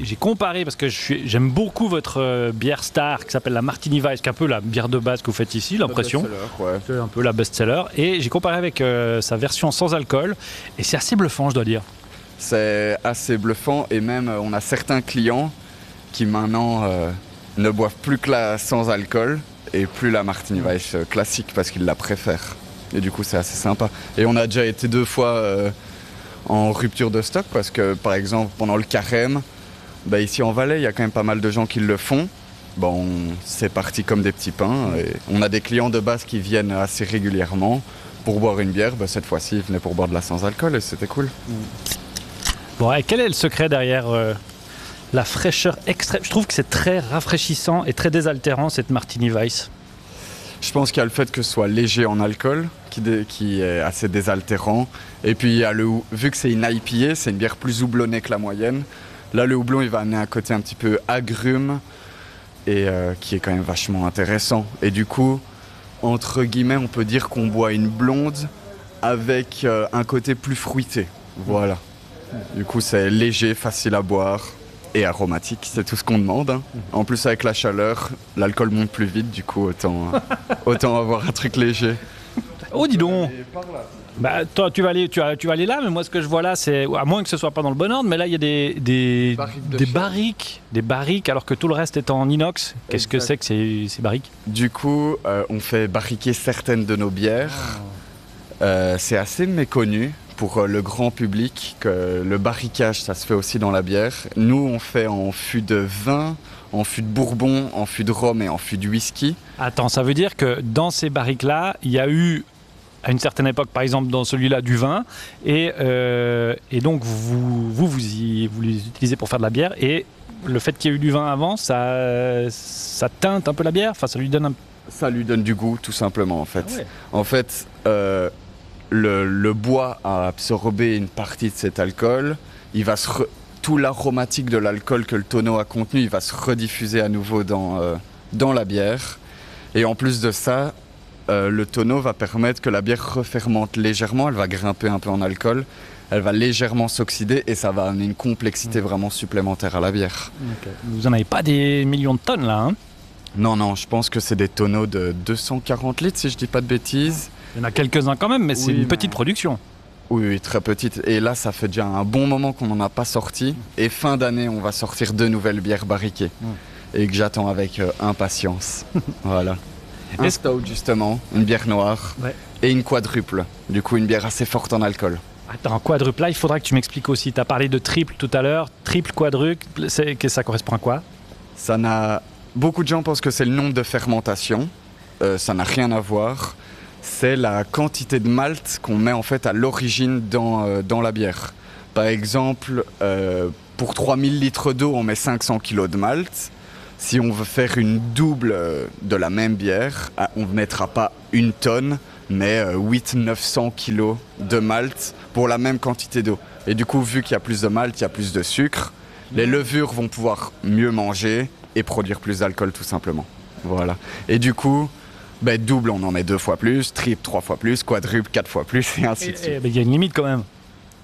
j'ai comparé, parce que j'aime beaucoup votre bière star qui s'appelle la Martini Weiss, qui est un peu la bière de base que vous faites ici, l'impression. Ouais. C'est un peu la best-seller. Et j'ai comparé avec sa version sans alcool, et c'est assez bluffant, je dois dire. C'est assez bluffant, et même on a certains clients qui maintenant ne boivent plus que la sans alcool et plus la Martini Weiss classique parce qu'ils la préfèrent. Et du coup, c'est assez sympa. Et on a déjà été 2 fois en rupture de stock parce que, par exemple, pendant le carême, ici en Valais, il y a quand même pas mal de gens qui le font. Bon, c'est parti comme des petits pains. Et on a des clients de base qui viennent assez régulièrement pour boire une bière. Cette fois-ci, ils venaient pour boire de la sans alcool et c'était cool. Bon, et quel est le secret derrière la fraîcheur extrême? Je trouve que c'est très rafraîchissant et très désaltérant, cette Martini Weiss. Je pense qu'il y a le fait que ce soit léger en alcool, qui est assez désaltérant. Et puis, il y a vu que c'est une IPA, c'est une bière plus houblonnée que la moyenne. Là, le houblon, il va amener un côté un petit peu agrume et qui est quand même vachement intéressant. Et du coup, entre guillemets, on peut dire qu'on boit une blonde avec un côté plus fruité. Voilà. Du coup, c'est léger, facile à boire et aromatique, c'est tout ce qu'on demande. Hein. En plus, avec la chaleur, l'alcool monte plus vite, du coup, autant avoir un truc léger. Oh, dis donc! Toi, tu vas aller là, mais moi, ce que je vois là, c'est, à moins que ce soit pas dans le bon ordre, mais là, il y a des barriques, alors que tout le reste est en inox. Qu'est-ce que c'est que ces barriques? Du coup, on fait barriquer certaines de nos bières. C'est assez méconnu pour le grand public que le barricage, ça se fait aussi dans la bière. Nous, on fait en fût de vin, en fût de bourbon, en fût de rhum et en fût de whisky. Attends, ça veut dire que dans ces barriques-là, il y a eu, à une certaine époque, par exemple dans celui-là, du vin, et donc vous les utilisez pour faire de la bière, et le fait qu'il y ait eu du vin avant, ça teinte un peu la bière, enfin ça lui donne Ça lui donne du goût, tout simplement, en fait. Ah ouais. En fait, le bois a absorbé une partie de cet alcool. Tout l'aromatique de l'alcool que le tonneau a contenu, il va se rediffuser à nouveau dans la bière. Et en plus de ça, le tonneau va permettre que la bière refermente légèrement. Elle va grimper un peu en alcool. Elle va légèrement s'oxyder et ça va amener une complexité vraiment supplémentaire à la bière. Okay. Vous n'en avez pas des millions de tonnes là, hein? Non, je pense que c'est des tonneaux de 240 litres, si je dis pas de bêtises. Il y en a quelques-uns quand même, mais c'est une petite production. Oui, très petite. Et là, ça fait déjà un bon moment qu'on n'en a pas sorti. Et fin d'année, on va sortir 2 nouvelles bières barriquées. Et que j'attends avec impatience. Voilà. Un stout, justement, une bière noire. Ouais. Et une quadruple. Du coup, une bière assez forte en alcool. Attends, quadruple, là, il faudra que tu m'expliques aussi. Tu as parlé de triple tout à l'heure. Triple, quadruple, ça correspond à quoi? Beaucoup de gens pensent que c'est le nombre de fermentation. Ça n'a rien à voir. C'est la quantité de malt qu'on met en fait à l'origine dans la bière. Par exemple, pour 3000 litres d'eau, on met 500 kg de malt. Si on veut faire une double de la même bière, on ne mettra pas 1 tonne, mais 800-900 kg de malt pour la même quantité d'eau. Et du coup, vu qu'il y a plus de malt, il y a plus de sucre, les levures vont pouvoir mieux manger et produire plus d'alcool tout simplement. Voilà. Et du coup, double, on en met 2 fois plus, triple 3 fois plus, quadruple 4 fois plus, et ainsi de suite. Il y a une limite quand même.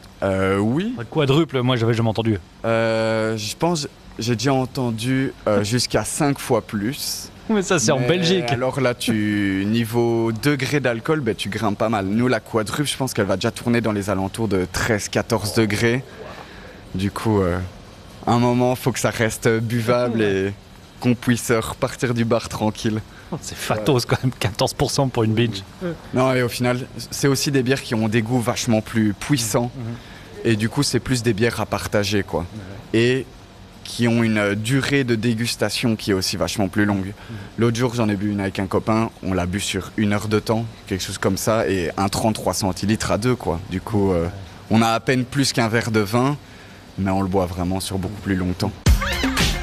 Oui. Quadruple, moi j'avais jamais entendu. Je pense, j'ai déjà entendu jusqu'à 5 fois plus. Mais ça c'est en Belgique. Alors là, niveau degré d'alcool, tu grimpes pas mal. Nous, la quadruple, je pense qu'elle va déjà tourner dans les alentours de 13-14 degrés. Du coup, à un moment, il faut que ça reste buvable et qu'on puisse repartir du bar tranquille. C'est fatos quand même, 14% pour une binge. Non, et au final, c'est aussi des bières qui ont des goûts vachement plus puissants. Et du coup, c'est plus des bières à partager, quoi. Et qui ont une durée de dégustation qui est aussi vachement plus longue. L'autre jour, j'en ai bu une avec un copain, on l'a bu sur 1 heure de temps, quelque chose comme ça, et un 33 centilitres à 2, quoi. Du coup, on a à peine plus qu'un verre de vin, mais on le boit vraiment sur beaucoup plus longtemps.